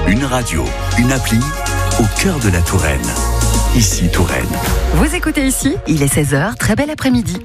Une radio, une appli, au cœur de la Touraine. Ici Touraine. Vous écoutez Ici, il est 16h, très bel après-midi.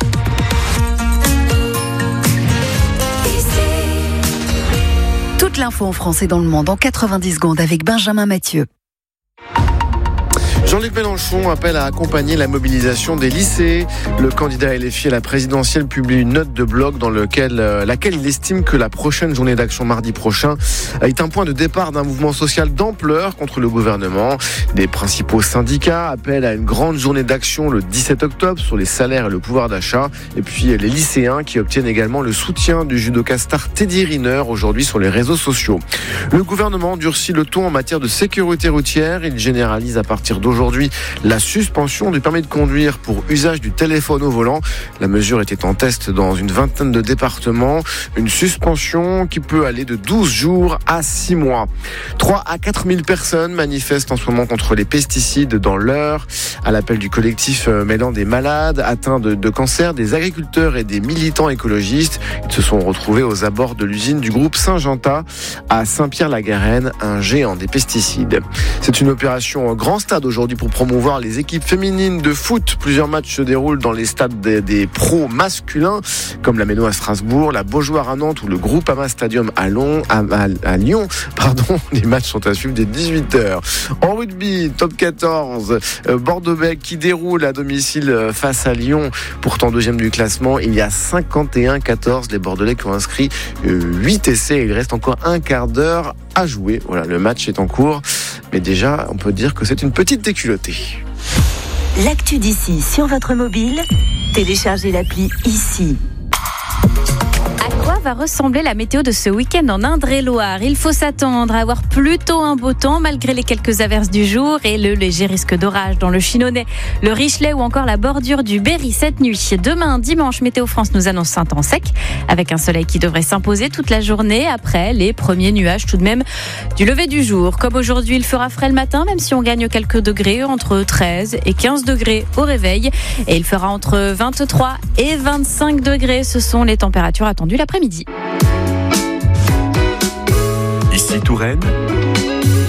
Toute l'info en France et dans le monde en 90 secondes avec Benjamin Mathieu. Jean-Luc Mélenchon appelle à accompagner la mobilisation des lycées. Le candidat LFI à la présidentielle publie une note de blog dans laquelle il estime que la prochaine journée d'action mardi prochain est un point de départ d'un mouvement social d'ampleur contre le gouvernement. Des principaux syndicats appellent à une grande journée d'action le 17 octobre sur les salaires et le pouvoir d'achat. Et puis les lycéens qui obtiennent également le soutien du judoka star Teddy Riner aujourd'hui sur les réseaux sociaux. Le gouvernement durcit le ton en matière de sécurité routière. Il généralise à partir d'aujourd'hui la suspension du permis de conduire pour usage du téléphone au volant. La mesure était en test dans une vingtaine de départements. Une suspension qui peut aller de 12 jours à 6 mois. 3 à 4 000 personnes manifestent en ce moment contre les pesticides dans l'Eure. À l'appel du collectif mêlant des malades atteints de cancer, des agriculteurs et des militants écologistes. Ils se sont retrouvés aux abords de l'usine du groupe Syngenta à Saint-Pierre-la-Garenne, un géant des pesticides. C'est une opération grand stade aujourd'hui pour promouvoir les équipes féminines de foot. Plusieurs matchs se déroulent dans les stades des pros masculins, comme la Méno à Strasbourg, la Beaujoire à Nantes ou le Groupama Stadium à Lyon. Les matchs sont à suivre dès 18h. En rugby, top 14, Bordeaux-Bègles qui déroule à domicile face à Lyon, pourtant deuxième du classement. Il y a 51-14, les Bordelais qui ont inscrit 8 essais. Il reste encore un quart d'heure à jouer. Voilà, le match est en cours. Mais déjà, on peut dire que c'est une petite déculottée. L'actu d'ici sur votre mobile, téléchargez l'appli Ici. À quoi va ressembler la météo de ce week-end en Indre-et-Loire ? Il faut s'attendre à avoir plutôt un beau temps malgré les quelques averses du jour et le léger risque d'orage dans le Chinonais, le Richelet ou encore la bordure du Berry cette nuit. Demain, dimanche, Météo France nous annonce un temps sec avec un soleil qui devrait s'imposer toute la journée après les premiers nuages tout de même du lever du jour. Comme aujourd'hui, il fera frais le matin même si on gagne quelques degrés, entre 13 et 15 degrés au réveil, et il fera entre 23 et 25 degrés. Ce sont les températures attendues l'après-midi. Ici Touraine,